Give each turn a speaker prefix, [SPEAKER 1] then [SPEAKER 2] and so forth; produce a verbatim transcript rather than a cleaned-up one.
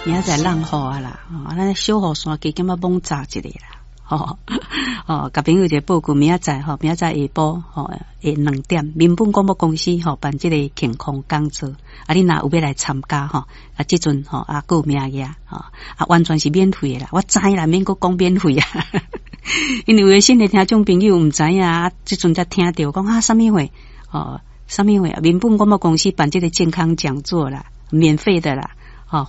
[SPEAKER 1] 明仔载浪雨啊啦，哦，咱小雨伞加减啊猛炸一个啦，吼、哦，哦，甲朋友一个报告，明仔载吼，明仔载下晡吼，下两点，民本广播公司吼办这个健康讲座，啊，你若有要来参加吼，啊，即阵吼啊，还有名额吼，啊，完全是免费的啦，我知啦，免阁讲免费啊，因为有的新的听众朋友毋知影啊，即阵才听到讲啊，啥物会哦，啥物会啊，民本广播公司办这个健康讲座啦。免费的啦，